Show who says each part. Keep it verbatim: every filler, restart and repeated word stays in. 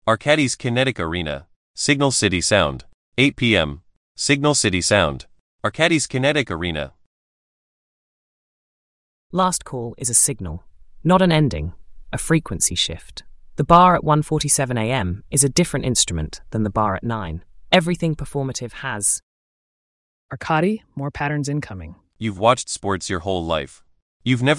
Speaker 1: Arcadis Kinetic Arena, Signal City Sound, eight p m Signal City Sound, Arcadis Kinetic Arena.
Speaker 2: Last call is a signal, not an ending, a frequency shift. The bar at one forty-seven a m is a different instrument than the bar at nine. Everything performative has.
Speaker 3: Arcadi, more patterns incoming.
Speaker 1: You've watched sports your whole life. You've never